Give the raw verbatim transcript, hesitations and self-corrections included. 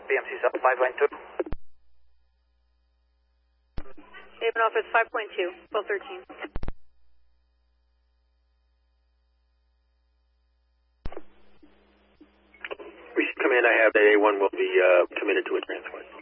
B M C cell five point two. Haven office five point two, twelve thirteen. We should come in. I have that A one will be uh, committed to a transport.